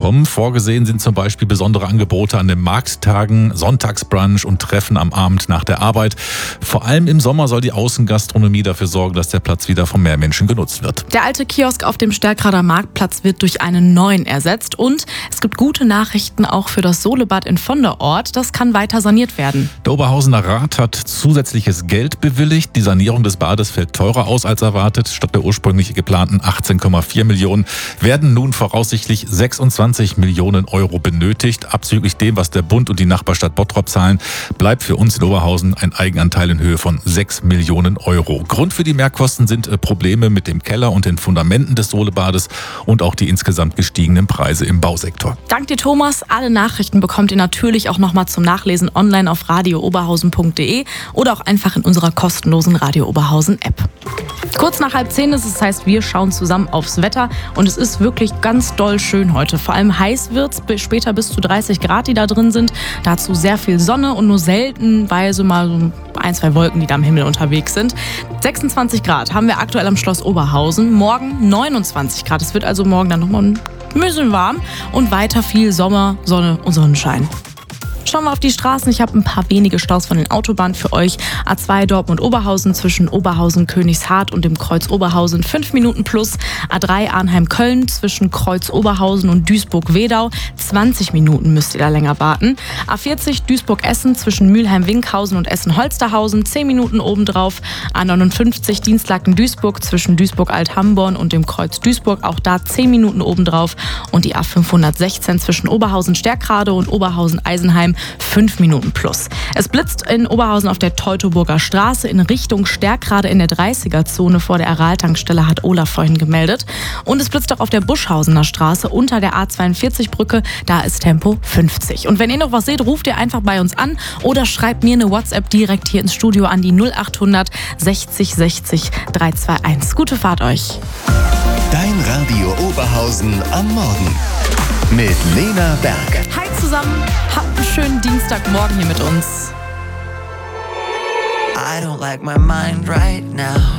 kommen. Vorgesehen sind zum Beispiel besondere Angebote an den Markttagen, Sonntagsbrunch und Treffen am Abend nach der Arbeit. Vor allem im Sommer soll die Außengastronomie dafür sorgen, dass der Platz wieder von mehr Menschen genutzt wird. Der alte Kiosk auf dem Stärkrader Marktplatz wird durch einen neuen ersetzt und es gibt gute Nachrichten auch für das Solebad in Vonderort. Das kann weiter saniert werden. Der Oberhausener Rat hat zusätzliches Geld bewilligt. Die Sanierung des Bades fällt teurer aus als erwartet. Statt der ursprünglich geplanten 18,4 Millionen werden nun voraussichtlich 26 Millionen Euro benötigt. Abzüglich dem, was der Bund und die Nachbarstadt Bottrop zahlen, bleibt für uns in Oberhausen ein Eigenanteil in Höhe von 6 Millionen Euro. Grund für die Mehrkosten sind Probleme mit dem Keller und den Fundamenten des Solebades und auch die insgesamt gestiegenen Preise im Bausektor. Dank dir, Thomas. Alle Nachrichten bekommt ihr natürlich auch nochmal zum Nachlesen online auf radiooberhausen.de oder auch einfach in unserer kostenlosen Radio Oberhausen App. Kurz nach 9:30 ist es, das heißt, wir schauen zusammen aufs Wetter und es ist wirklich ganz doll schön heute. Vor allem heiß wird's, später bis zu 30 Grad, die da drin sind. Dazu sehr viel Sonne und nur seltenweise mal so 1-2 Wolken, die da am Himmel unterwegs sind. 26 Grad haben wir aktuell am Schloss Oberhausen. Morgen 29 Grad. Es wird also morgen dann nochmal ein bisschen warm und weiter viel Sommer, Sonne und Sonnenschein. Schauen wir auf die Straßen. Ich habe ein paar wenige Staus von den Autobahnen für euch. A2 Dortmund-Oberhausen zwischen Oberhausen-Königshardt und dem Kreuz Oberhausen 5 Minuten plus. A3 Arnheim-Köln zwischen Kreuz Oberhausen und Duisburg-Wedau 20 Minuten müsst ihr da länger warten. A40 Duisburg-Essen zwischen Mülheim-Winkhausen und Essen-Holsterhausen 10 Minuten obendrauf. A59 Dienstlaken-Duisburg zwischen Duisburg-Alt-Hamborn und dem Kreuz Duisburg, auch da 10 Minuten obendrauf. Und die A516 zwischen Oberhausen-Stärkrade und Oberhausen-Eisenheim 5 Minuten plus. Es blitzt in Oberhausen auf der Teutoburger Straße in Richtung Stärkrade in der 30er-Zone vor der Aral-Tankstelle, hat Olaf vorhin gemeldet. Und es blitzt auch auf der Buschhausener Straße unter der A42-Brücke, da ist Tempo 50. Und wenn ihr noch was seht, ruft ihr einfach bei uns an oder schreibt mir eine WhatsApp direkt hier ins Studio an die 0800 60 60 321. Gute Fahrt euch. Dein Radio Oberhausen am Morgen mit Lena Berg. Hi zusammen, habt einen schönen Dienstagmorgen hier mit uns. I don't like my mind right now.